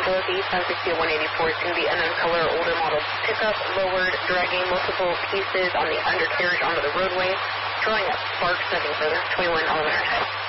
Northeast, 960 at 184 is going to be unknown color, older model pickup, lowered, dragging multiple pieces on the undercarriage onto the roadway, drawing up sparks, nothing further. 21 Elevator.